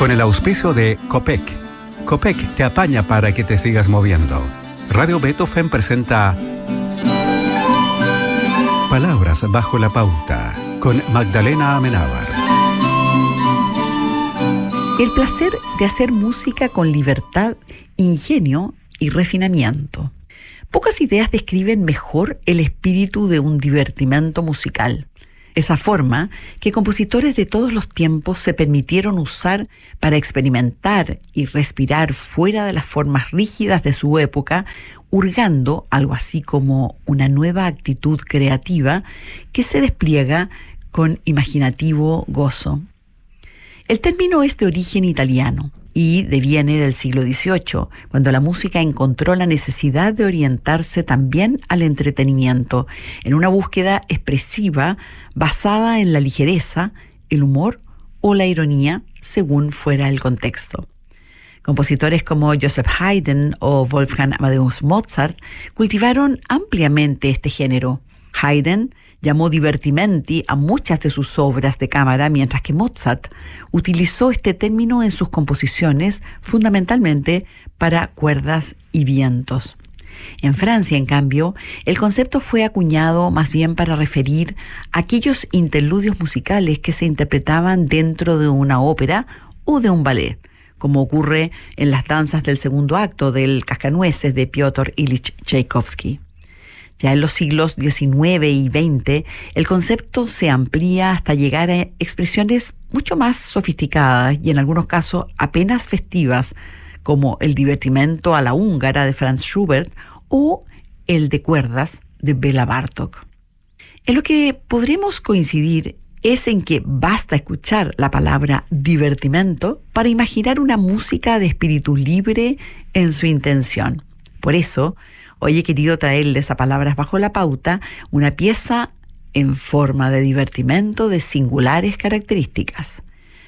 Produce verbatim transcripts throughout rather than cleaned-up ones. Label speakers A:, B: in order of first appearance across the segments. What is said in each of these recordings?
A: Con el auspicio de Copec. Copec te apaña para que te sigas moviendo. Radio Beethoven presenta Palabras bajo la pauta con Magdalena Amenábar.
B: El placer de hacer música con libertad, ingenio y refinamiento. Pocas ideas describen mejor el espíritu de un divertimento musical. Esa forma que compositores de todos los tiempos se permitieron usar para experimentar y respirar fuera de las formas rígidas de su época, hurgando algo así como una nueva actitud creativa que se despliega con imaginativo gozo. El término es de origen italiano y deviene del siglo dieciocho, cuando la música encontró la necesidad de orientarse también al entretenimiento, en una búsqueda expresiva basada en la ligereza, el humor o la ironía, según fuera el contexto. Compositores como Joseph Haydn o Wolfgang Amadeus Mozart cultivaron ampliamente este género. Haydn llamó divertimenti a muchas de sus obras de cámara, mientras que Mozart utilizó este término en sus composiciones fundamentalmente para cuerdas y vientos. En Francia, en cambio, el concepto fue acuñado más bien para referir a aquellos interludios musicales que se interpretaban dentro de una ópera o de un ballet, como ocurre en las danzas del segundo acto del Cascanueces de Piotr Ilich Tchaikovsky. Ya en los siglos diecinueve y veinte, el concepto se amplía hasta llegar a expresiones mucho más sofisticadas y en algunos casos apenas festivas, como el divertimento a la húngara de Franz Schubert o el de cuerdas de Béla Bartók. En lo que podremos coincidir es en que basta escuchar la palabra divertimento para imaginar una música de espíritu libre en su intención. Por eso, hoy he querido traerles a Palabras bajo la pauta una pieza en forma de divertimento de singulares características.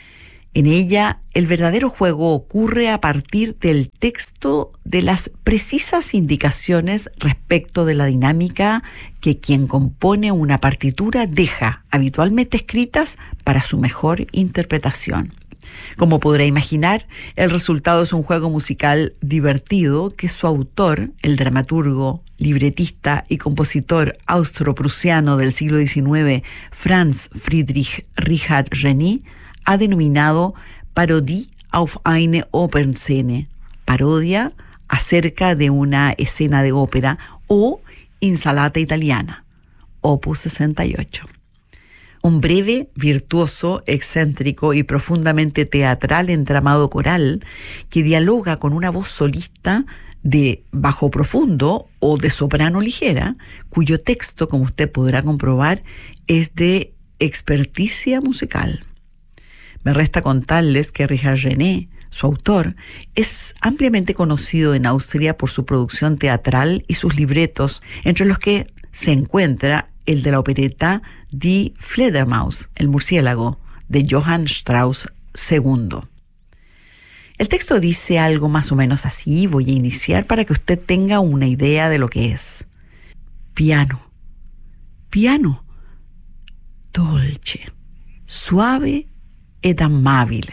B: En ella, el verdadero juego ocurre a partir del texto de las precisas indicaciones respecto de la dinámica que quien compone una partitura deja habitualmente escritas para su mejor interpretación. Como podrá imaginar, el resultado es un juego musical divertido que su autor, el dramaturgo, libretista y compositor austro-prusiano del siglo diecinueve, Franz Friedrich Richard Rennie, ha denominado Parodie auf eine Opernszene, parodia acerca de una escena de ópera, o Insalata italiana, opus sesenta y ocho. Un breve, virtuoso, excéntrico y profundamente teatral entramado coral que dialoga con una voz solista de bajo profundo o de soprano ligera, cuyo texto, como usted podrá comprobar, es de experticia musical. Me resta contarles que Richard Rennie, su autor, es ampliamente conocido en Austria por su producción teatral y sus libretos, entre los que se encuentra el de la opereta Die Fledermaus, el murciélago, de Johann Strauss segundo. El texto dice algo más o menos así, voy a iniciar para que usted tenga una idea de lo que es. Piano, piano, dolce, suave ed amabile,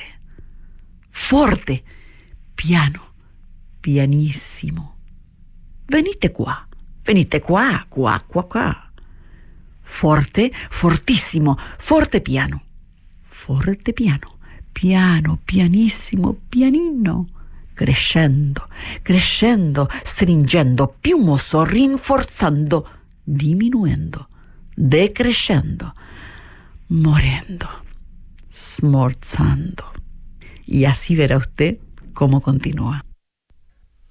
B: forte, piano, pianissimo. Venite qua, venite qua, qua, qua, qua. Forte, fortissimo, forte piano, forte piano, piano, pianissimo, pianino, crescendo, crescendo, stringendo, più mosso, rinforzando, diminuendo, decrescendo, morendo, smorzando. Y así verá usted cómo continúa.